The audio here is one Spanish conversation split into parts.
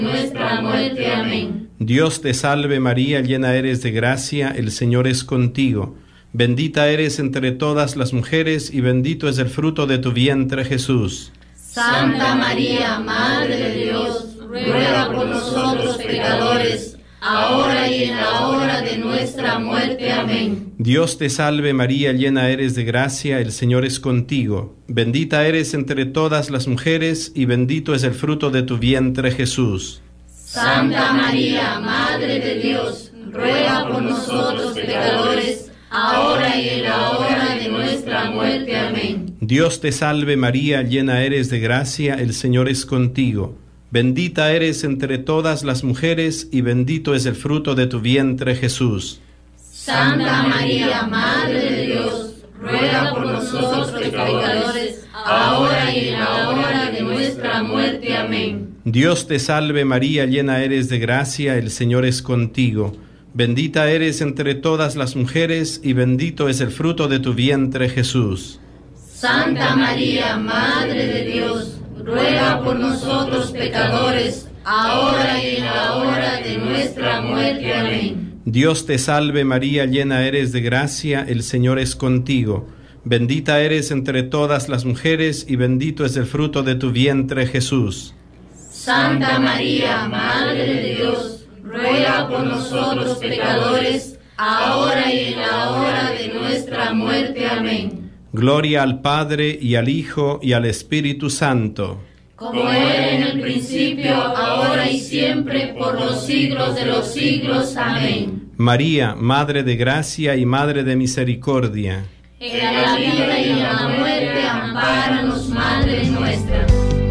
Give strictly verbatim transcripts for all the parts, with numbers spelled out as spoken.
nuestra muerte. Amén. Dios te salve María, llena eres de gracia, el Señor es contigo. Bendita eres entre todas las mujeres y bendito es el fruto de tu vientre, Jesús. Santa María, Madre de Dios, ruega por nosotros pecadores, ahora y en la hora de nuestra muerte. Amén. Dios te salve María, llena eres de gracia, el Señor es contigo. Bendita eres entre todas las mujeres y bendito es el fruto de tu vientre, Jesús. Santa María, Madre de Dios, ruega por nosotros pecadores, ahora y en la hora de nuestra muerte. Amén. Dios te salve María, llena eres de gracia, el Señor es contigo. Bendita eres entre todas las mujeres y bendito es el fruto de tu vientre, Jesús. Santa María, Madre de Dios, ruega por nosotros pecadores, ahora y en la hora de nuestra muerte. Amén. Dios te salve María, llena eres de gracia, el Señor es contigo. Bendita eres entre todas las mujeres y bendito es el fruto de tu vientre, Jesús. Santa María, Madre de Dios, ruega por nosotros pecadores, ahora y en la hora de nuestra muerte. Amén. Dios te salve María, llena eres de gracia, el Señor es contigo. Bendita eres entre todas las mujeres y bendito es el fruto de tu vientre, Jesús. Santa María, Madre de Dios, ruega por nosotros pecadores, ahora y en la hora de nuestra muerte. Amén. Gloria al Padre, y al Hijo, y al Espíritu Santo. Como era en el principio, ahora y siempre, por los siglos de los siglos. Amén. María, Madre de gracia y Madre de misericordia. En la vida y en la muerte, ampáranos, Madre nuestra.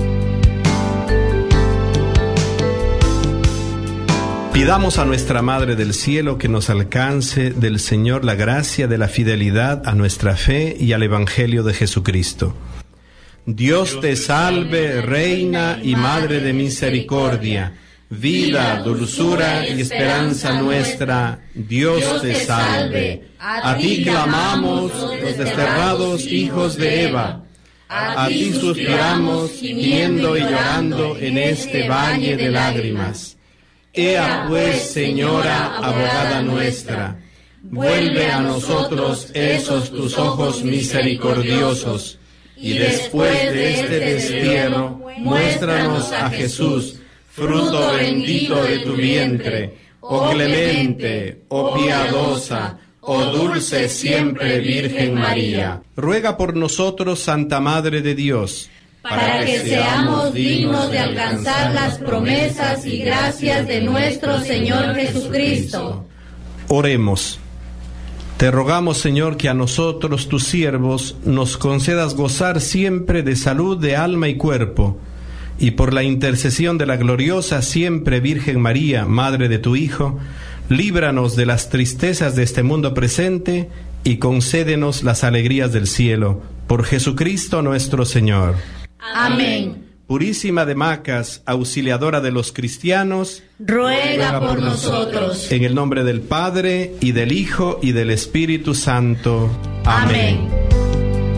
Pidamos a nuestra Madre del Cielo que nos alcance del Señor la gracia de la fidelidad a nuestra fe y al Evangelio de Jesucristo. Dios te salve, Reina y Madre de misericordia, vida, dulzura y esperanza nuestra. Dios te salve. A ti clamamos los desterrados hijos de Eva. A ti suspiramos, gimiendo y llorando en este valle de lágrimas. Ea pues, Señora, abogada nuestra, vuelve a nosotros esos tus ojos misericordiosos, y después de este destierro, muéstranos a Jesús, fruto bendito de tu vientre, oh clemente, oh piadosa, oh dulce siempre Virgen María. Ruega por nosotros, Santa Madre de Dios, para que seamos dignos de alcanzar las promesas y gracias de nuestro Señor Jesucristo. Oremos. Te rogamos, Señor, que a nosotros, tus siervos, nos concedas gozar siempre de salud de alma y cuerpo, y por la intercesión de la gloriosa siempre Virgen María, Madre de tu Hijo, líbranos de las tristezas de este mundo presente y concédenos las alegrías del cielo. Por Jesucristo nuestro Señor. Amén. Purísima de Macas, auxiliadora de los cristianos, ruega por nosotros. En el nombre del Padre, y del Hijo, y del Espíritu Santo. Amén. Amén.